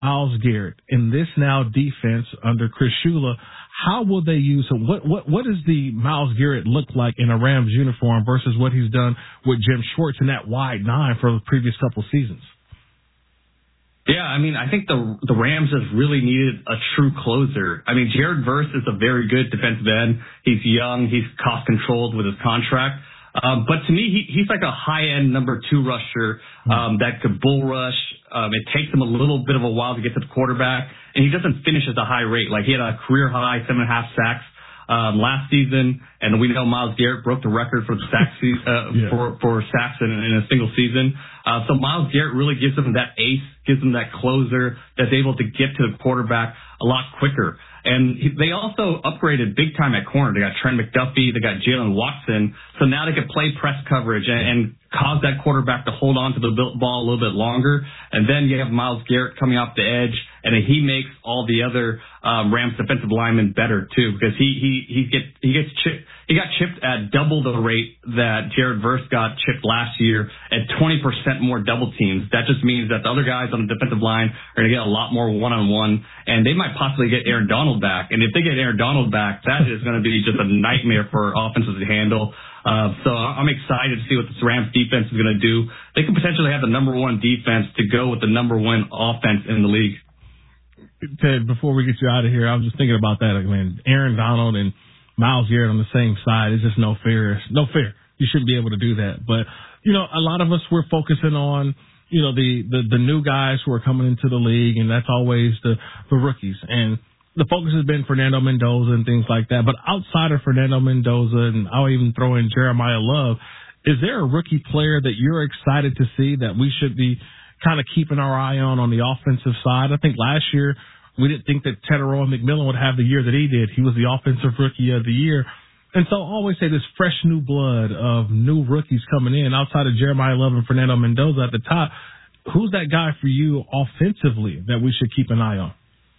Myles Garrett in this now defense under Chris Shula, how will they use him? What does the Myles Garrett look like in a Rams uniform versus what he's done with Jim Schwartz in that wide nine for the previous couple seasons? Yeah, I mean, I think the Rams just really needed a true closer. I mean, Jared Verse is a very good defensive end. He's young. He's cost controlled with his contract. But to me, he's like a high-end number 2 rusher that could bull rush. It takes him a little bit of a while to get to the quarterback, and he doesn't finish at a high rate. Like, he had a career-high 7.5 sacks last season, and we know Myles Garrett broke the record for the sacks for sacks in a single season. So Myles Garrett really gives them that ace, gives them that closer that's able to get to the quarterback a lot quicker. And they also upgraded big time at corner. They got Trent McDuffie. They got Jalen Watson. So now they can play press coverage and cause that quarterback to hold on to the ball a little bit longer. And then you have Myles Garrett coming off the edge, and he makes all the other Rams defensive linemen better too, because he got chipped at double the rate that Jared Verse got chipped last year at 20% more double teams. That just means that the other guys on the defensive line are going to get a lot more one-on-one, and they might possibly get Aaron Donald back. And if they get Aaron Donald back, that is going to be just a nightmare for offenses to handle. So I'm excited to see what this Rams defense is going to do. They could potentially have the number 1 defense to go with the number 1 offense in the league. Ted, before we get you out of here, I was just thinking about that. Like, man, Aaron Donald and Myles Garrett on the same side is just no fair. No fair. You shouldn't be able to do that. But, a lot of us, we're focusing on, the new guys who are coming into the league, and that's always the rookies. And the focus has been Fernando Mendoza and things like that. But outside of Fernando Mendoza, and I'll even throw in Jeremiah Love, is there a rookie player that you're excited to see that we should be kind of keeping our eye on the offensive side? I think last year we didn't think that Teteroa McMillan would have the year that he did. He was the offensive rookie of the year. And so I always say this fresh new blood of new rookies coming in outside of Jeremiah Love and Fernando Mendoza at the top. Who's that guy for you offensively that we should keep an eye on?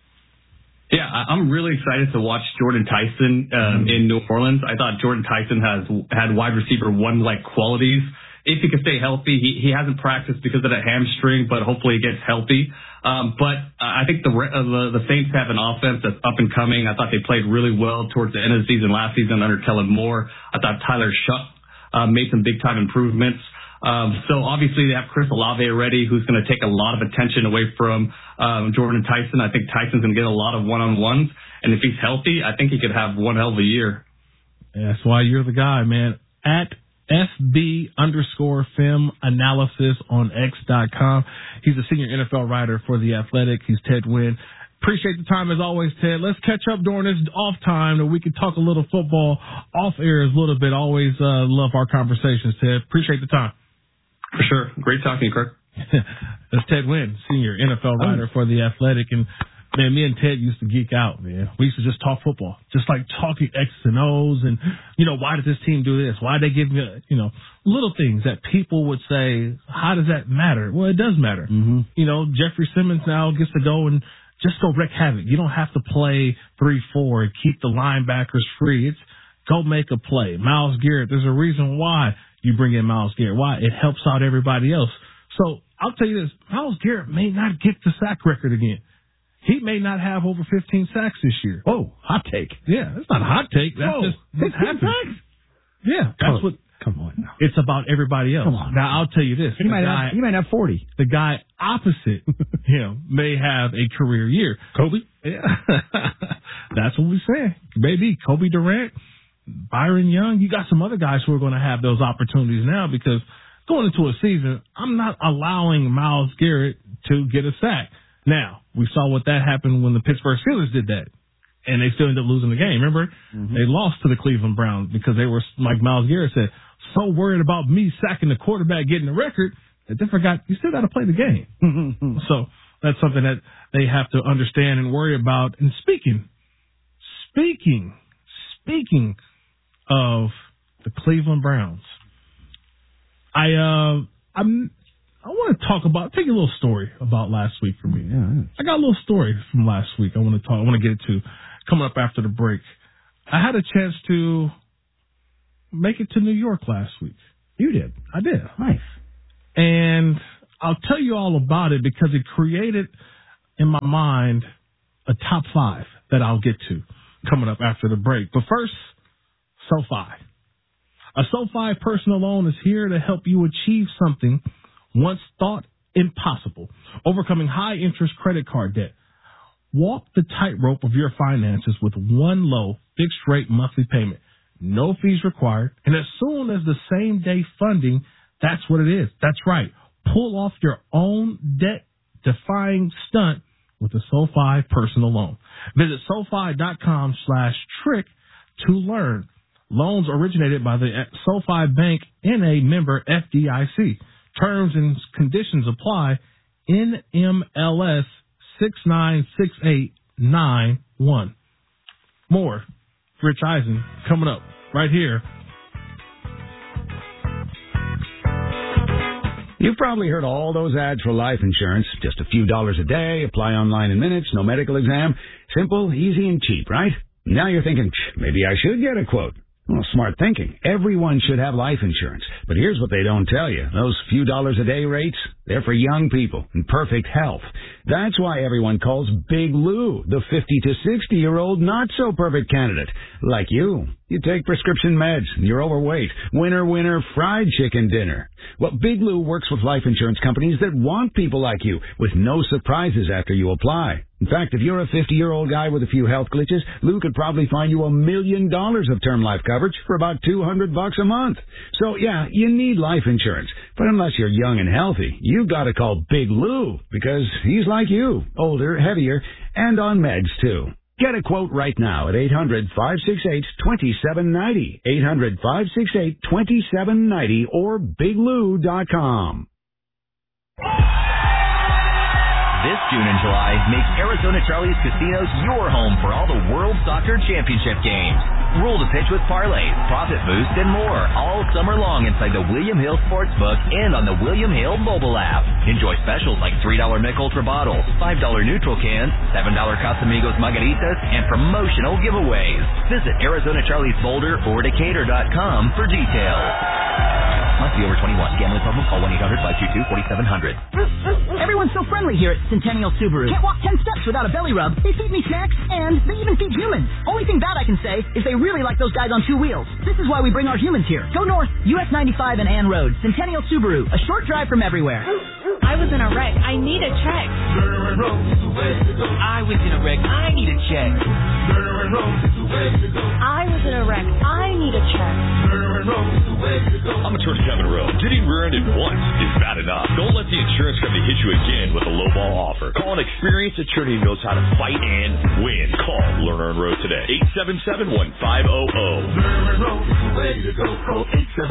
Yeah, I'm really excited to watch Jordan Tyson in New Orleans. I thought Jordan Tyson had wide receiver 1-like qualities. If he can stay healthy, he hasn't practiced because of that hamstring, but hopefully he gets healthy. But I think the Saints have an offense that's up and coming. I thought they played really well towards the end of the season last season under Kellen Moore. I thought Tyler Shuck made some big time improvements. So obviously they have Chris Olave already, who's going to take a lot of attention away from Jordan Tyson. I think Tyson's going to get a lot of one-on-ones, and if he's healthy, I think he could have one hell of a year. Yeah, that's why you're the guy, man. At FB_film analysis on X.com. He's a senior NFL writer for The Athletic. He's Ted Nguyen. Appreciate the time as always, Ted. Let's catch up during this off time that we can talk a little football off air a little bit. Always love our conversations, Ted. Appreciate the time. For sure. Great talking to you, Kirk. That's Ted Nguyen, senior NFL writer for The Athletic. And, man, me and Ted used to geek out, man. We used to just talk football, just like talking X's and O's and, why did this team do this? Why did they give me, little things that people would say, how does that matter? Well, it does matter. Mm-hmm. Jeffrey Simmons now gets to go and just go wreak havoc. You don't have to play 3-4 and keep the linebackers free. It's go make a play. Myles Garrett, there's a reason why you bring in Myles Garrett. Why? It helps out everybody else. So I'll tell you this, Myles Garrett may not get the sack record again. He may not have over 15 sacks this year. Oh, hot take. Yeah, that's not a hot take. That's just 15 sacks? Yeah, that's what. Come on now. It's about everybody else. Come on. Now, I'll tell you this. He might have 40. The guy opposite him may have a career year. Kobe? Yeah. That's what we say. Maybe Kobe Durant, Byron Young. You got some other guys who are going to have those opportunities now because going into a season, I'm not allowing Myles Garrett to get a sack. Now, we saw what that happened when the Pittsburgh Steelers did that. And they still ended up losing the game. Remember? Mm-hmm. They lost to the Cleveland Browns because they were, like Myles Garrett said, so worried about me sacking the quarterback, getting the record, that they forgot you still got to play the game. So that's something that they have to understand and worry about. And speaking of the Cleveland Browns, I want to take a little story about last week for me. Yeah. I got a little story from last week I want to get to coming up after the break. I had a chance to make it to New York last week. You did? I did. Nice. And I'll tell you all about it because it created in my mind a top 5 that I'll get to coming up after the break. But first, SoFi. A SoFi personal loan is here to help you achieve something once thought impossible, overcoming high-interest credit card debt. Walk the tightrope of your finances with one low, fixed-rate monthly payment. No fees required. And as soon as the same-day funding, that's what it is. That's right. Pull off your own debt-defying stunt with a SoFi personal loan. Visit SoFi.com/trick to learn. Loans originated by the SoFi Bank N.A. member FDIC. Terms and conditions apply. NMLS 696891. More. Rich Eisen coming up right here. You've probably heard all those ads for life insurance. Just a few dollars a day, apply online in minutes, no medical exam. Simple, easy, and cheap, right? Now you're thinking, maybe I should get a quote. Well, smart thinking. Everyone should have life insurance. But here's what they don't tell you. Those few dollars a day rates, they're for young people in perfect health. That's why everyone calls Big Lou the 50 to 60-year-old not-so-perfect candidate. Like you. You take prescription meds, and you're overweight. Winner, fried chicken dinner. Well, Big Lou works with life insurance companies that want people like you, with no surprises after you apply. In fact, if you're a 50-year-old guy with a few health glitches, Lou could probably find you $1 million of term life coverage for about $200 a month. So, yeah, you need life insurance. But unless you're young and healthy, you've got to call Big Lou, because he's like you, older, heavier, and on meds, too. Get a quote right now at 800-568-2790, 800-568-2790, or biglou.com. This June and July, make Arizona Charlie's Casinos your home for all the World Soccer Championship games. Rule to pitch with parlays, profit boost, and more all summer long inside the William Hill Sportsbook and on the William Hill mobile app. Enjoy specials like $3 Mick Ultra bottles, $5 neutral cans, $7 Casamigos margaritas, and promotional giveaways. Visit Arizona Charlie's Boulder or Decatur.com for details. Must be over 21. Gambling problem? Call 1-800-522-4700. Everyone's so friendly here at Centennial Subaru. Can't walk 10 steps without a belly rub. They feed me snacks, and they even feed humans. Only thing bad I can say is they really like those guys on 2 wheels. This is why we bring our humans here. Go north, US 95 and Ann Road. Centennial Subaru, a short drive from everywhere. I was in a wreck. I need a check. I was in a wreck. I need a check. I was in a wreck. I need a check. I'm attorney Kevin Rowe. Getting rear-ended once is bad enough. Don't let the insurance company hit you again with a lowball offer. Call an experienced attorney who knows how to fight and win. Call Lerner and Rowe today. 877-1500. Lerner and Rowe is the way to go. Call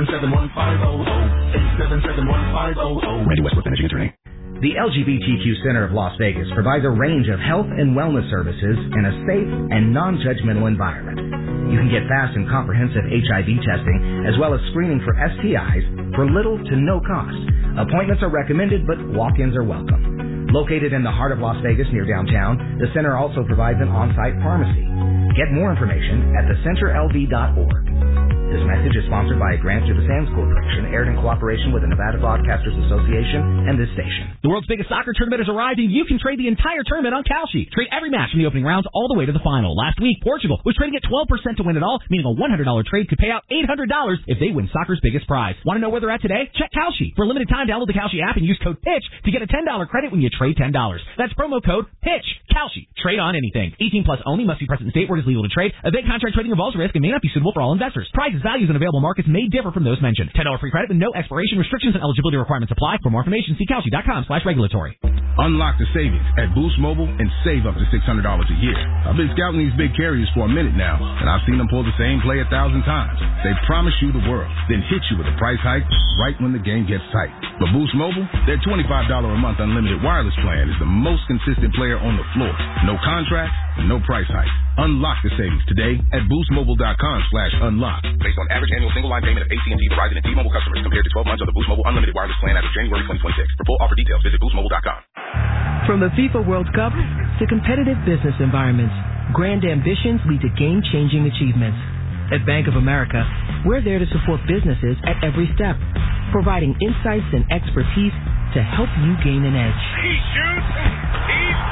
877-1500. 877-1500. Randy Westbrook, managing attorney. The LGBTQ Center of Las Vegas provides a range of health and wellness services in a safe and non-judgmental environment. You can get fast and comprehensive HIV testing as well as screening for STIs for little to no cost. Appointments are recommended, but walk-ins are welcome. Located in the heart of Las Vegas near downtown, the center also provides an on-site pharmacy. Get more information at thecenterlv.org. This message is sponsored by a grant to the Sands Corporation, aired in cooperation with the Nevada Broadcasters Association and this station. The world's biggest soccer tournament has arrived, and you can trade the entire tournament on Kalshi. Trade every match from the opening rounds all the way to the final. Last week, Portugal was trading at 12% to win it all, meaning a $100 trade could pay out $800 if they win soccer's biggest prize. Want to know where they're at today? Check Kalshi. For a limited time, download the Kalshi app and use code PITCH to get a $10 credit when you trade $10. That's promo code PITCH. Kalshi. Trade on anything. 18 plus only. Must be present in state where it is legal to trade. Event contract trading involves risk and may not be suitable for all investors. Prices, values, and available markets may differ from those mentioned. $10 free credit with no expiration. Restrictions and eligibility requirements apply. For more information, see Kalshi.com/regulatory. Unlock the savings at Boost Mobile and save up to $600 a year. I've been scouting these big carriers for a minute now, and I've seen them pull the same play 1,000 times. They promise you the world, then hit you with a price hike right when the game gets tight. But Boost Mobile, their $25 a month unlimited wireless plan is the most consistent player on the floor. No contract, no price hike. Unlock the savings today at boostmobile.com/unlock. Based on average annual single line payment of AT&T, Verizon, and T-Mobile customers compared to 12 months of the Boost Mobile unlimited wireless plan as of January 2026. For full offer details, visit boostmobile.com. From the FIFA World Cup to competitive business environments, grand ambitions lead to game-changing achievements. At Bank of America, we're there to support businesses at every step, providing insights and expertise to help you gain an edge. He shoots, he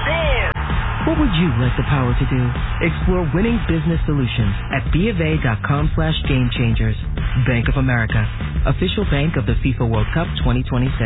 dance. What would you like the power to do? Explore winning business solutions at BofA.com/gamechangers. Bank of America, official bank of the FIFA World Cup 2026.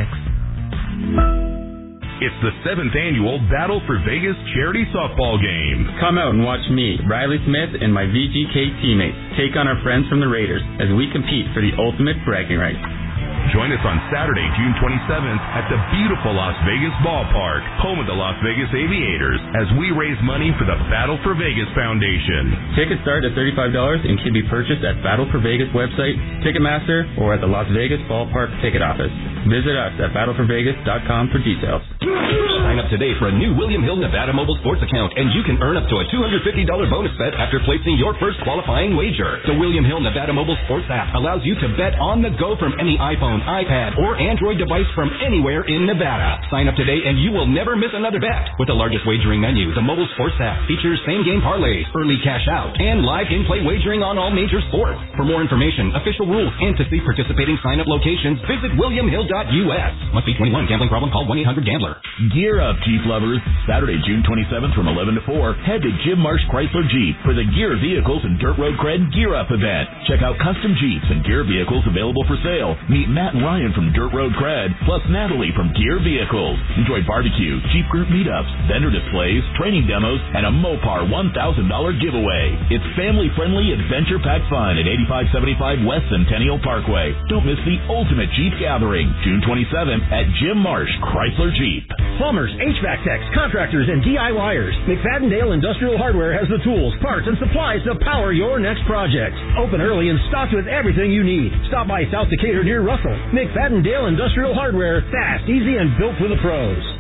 It's the 7th annual Battle for Vegas charity softball game. Come out and watch me, Riley Smith, and my VGK teammates take on our friends from the Raiders as we compete for the ultimate bragging rights. Join us on Saturday, June 27th at the beautiful Las Vegas Ballpark, home of the Las Vegas Aviators, as we raise money for the Battle for Vegas Foundation. Tickets start at $35 and can be purchased at Battle for Vegas website, Ticketmaster, or at the Las Vegas Ballpark ticket office. Visit us at battleforvegas.com for details. Sign up today for a new William Hill Nevada mobile sports account, and you can earn up to a $250 bonus bet after placing your first qualifying wager. The William Hill Nevada mobile sports app allows you to bet on the go from any iPhone, iPad, or Android device from anywhere in Nevada. Sign up today and you will never miss another bet. With the largest wagering menu, the mobile sports app features same-game parlays, early cash out, and live in-play wagering on all major sports. For more information, official rules, and to see participating sign-up locations, visit williamhill.us. Must be 21. Gambling problem? Call 1-800-GAMBLER. Gear up, Jeep lovers. Saturday, June 27th from 11 to 4. Head to Jim Marsh Chrysler Jeep for the Gear Vehicles and Dirt Road Cred Gear Up event. Check out custom Jeeps and Gear vehicles available for sale. Meet Matt and Ryan from Dirt Road Cred, plus Natalie from Gear Vehicles. Enjoy barbecue, Jeep group meetups, vendor displays, training demos, and a Mopar $1,000 giveaway. It's family-friendly, adventure-packed fun at 8575 West Centennial Parkway. Don't miss the ultimate Jeep gathering, June 27th at Jim Marsh Chrysler Jeep. Plumbers, HVAC techs, contractors, and DIYers. McFadden-Dale Industrial Hardware has the tools, parts, and supplies to power your next project. Open early and stocked with everything you need. Stop by South Decatur near Russell. McFadden-Dale Industrial Hardware, fast, easy, and built for the pros.